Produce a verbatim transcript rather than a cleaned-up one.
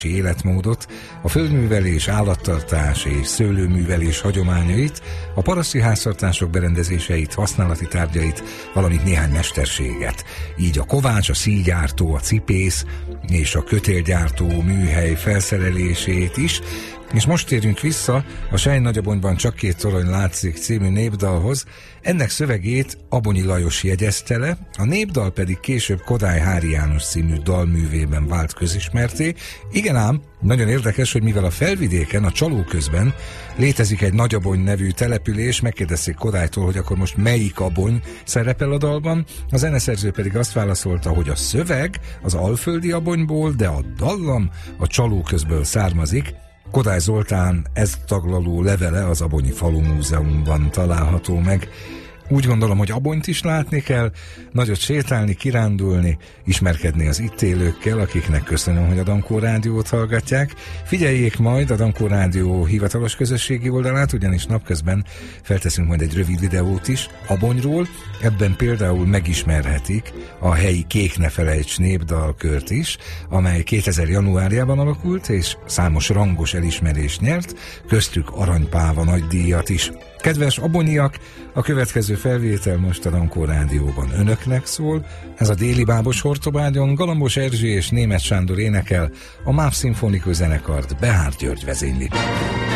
életmódot, a földművelés, állattartás és szőlőművelés hagyományait, a paraszti háztartások berendezéseit, használati tárgyait, valamint néhány mesterséget. Így a kovács, a szíjgyártó, a cipész és a kötélgyártó műhely felszerelését is. És most térünk vissza a Sejn Nagyabonyban csak két torony látszik című népdalhoz. Ennek szövegét Abonyi Lajos jegyezte le, a népdal pedig később Kodály Hári János című dalművében vált közismerté. Igen ám, nagyon érdekes, hogy mivel a felvidéken, a Csalóközben létezik egy Nagyabony nevű település, megkérdezték Kodálytól, hogy akkor most melyik Abony szerepel a dalban, a zeneszerző pedig azt válaszolta, hogy a szöveg az alföldi Abonyból, de a dallam a Csalóközből származik. Kodály Zoltán ezt taglaló levele az Abonyi Falumúzeumban található meg. Úgy gondolom, hogy Abonyt is látni kell, nagyot sétálni, kirándulni, ismerkedni az itt élőkkel, akiknek köszönöm, hogy a Dankó Rádiót hallgatják. Figyeljék majd a Dankó Rádió hivatalos közösségi oldalát, ugyanis napközben felteszünk majd egy rövid videót is Abonyról. Ebben például megismerhetik a helyi Kék ne felejts népdalkört is, amely kétezer januárjában alakult, és számos rangos elismerést nyert, köztük Aranypáva nagydíjat is. Kedves abonyiak, a következő felvétel most a Dankó Rádióban önöknek szól. Ez a Déli Bábos Hortobágyon Galambos Erzsi és Németh Sándor énekel, a MÁV szimfonikus zenekart Beár György vezényli.